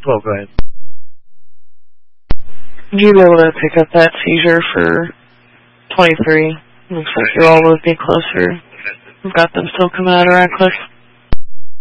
12, go ahead. Would you be able to pick up that seizure for 23? Looks like you all would be closer. We've got them still coming out of Radcliffe.